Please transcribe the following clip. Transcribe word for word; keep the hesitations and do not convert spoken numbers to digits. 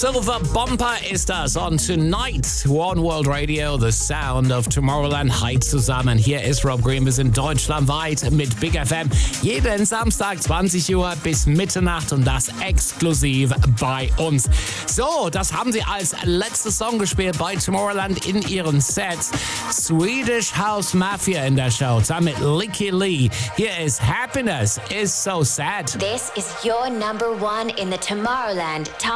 Silver Bomber ist das on Tonight, One World Radio, the sound of Tomorrowland. Hi zusammen, hier ist Rob Green. Wir sind deutschlandweit mit Big F M. Jeden Samstag zwanzig Uhr bis Mitternacht und das exklusiv bei uns. So, das haben sie als letzter Song gespielt bei Tomorrowland in ihren Sets. Swedish House Mafia in der Show, zusammen mit Licky Lee. Hier ist Happiness is so sad. This is your number one in the Tomorrowland Top